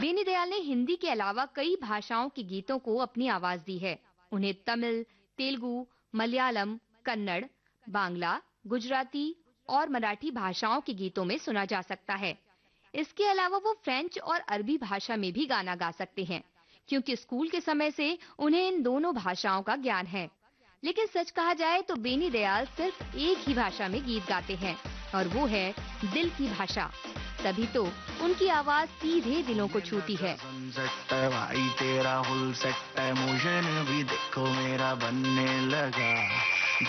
बेनी दयाल ने हिंदी के अलावा कई भाषाओं के गीतों को अपनी आवाज दी है। उन्हें तमिल, तेलुगु, मलयालम, कन्नड़, बांग्ला, गुजराती और मराठी भाषाओं के गीतों में सुना जा सकता है। इसके अलावा वो फ्रेंच और अरबी भाषा में भी गाना गा सकते हैं, क्योंकि स्कूल के समय से उन्हें इन दोनों भाषाओं का ज्ञान है। लेकिन सच कहा जाए तो बेनी दयाल सिर्फ एक ही भाषा में गीत गाते हैं, और वो है दिल की भाषा। तभी तो उनकी आवाज सीधे दिलों को छूती है। भाई तेरा हुल सेट है, मोशन भी देखो मेरा बनने लगा।